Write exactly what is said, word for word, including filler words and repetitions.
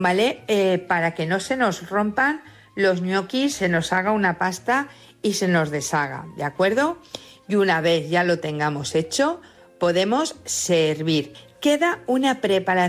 ¿vale? Eh, para que no se nos rompan los ñoquis, se nos haga una pasta y se nos deshaga, ¿de acuerdo? Y una vez ya lo tengamos hecho, podemos servir. Queda una preparación